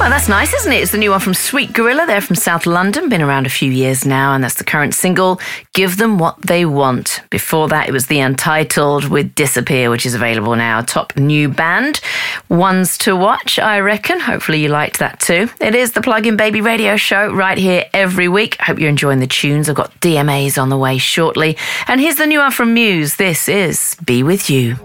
Well, that's nice, isn't it? It's the new one from Sweet Gorilla. They're from South London, been around a few years now, and that's the current single, Give Them What They Want. Before that, it was The Untitled with Disappear, which is available now. Top new band. Ones to watch, I reckon. Hopefully you liked that too. It is the Plug-in Baby radio show right here every week. Hope you're enjoying the tunes. I've got DMAs on the way shortly. And here's the new one from Muse. This is Be With You.